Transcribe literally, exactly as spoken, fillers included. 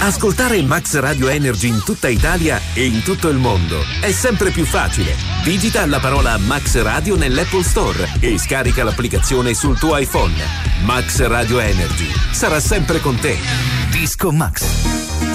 Ascoltare Max Radio Energy in tutta Italia e in tutto il mondo è sempre più facile. Digita la parola Max Radio nell'Apple Store e scarica l'applicazione sul tuo iPhone. Max Radio Energy sarà sempre con te. Disco Max.